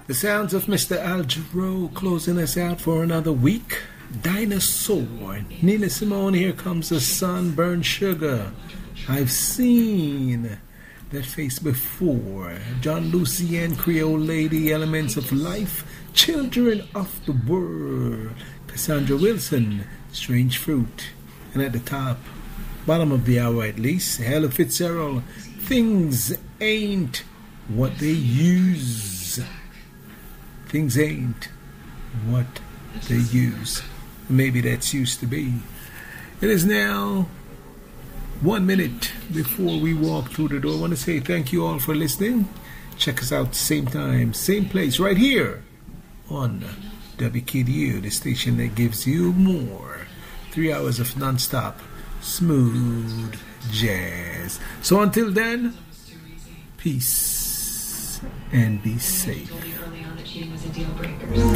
The sounds of Mr. Al Jarreau closing us out for another week. Dinosaur. Nina Simone, Here Comes the Sun. Burn Sugar. I've seen that face before. John Lucien, Creole Lady, Elements of Life. Children of the World. Cassandra Wilson, Strange Fruit. And at the top, bottom of the hour at least, Ella Fitzgerald, Things Ain't What They Use. Things ain't what they use. Maybe that's used to be. It is now 1 minute before we walk through the door. I want to say thank you all for listening. Check us out same time, same place, right here on WKDU, the station that gives you more. 3 hours of non-stop smooth jazz. So until then, peace and be safe. Was a deal breaker.